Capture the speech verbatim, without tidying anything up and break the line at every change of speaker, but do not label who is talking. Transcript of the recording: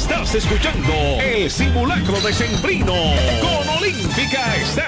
Estás escuchando el simulacro decembrino con Olímpica Estéreo.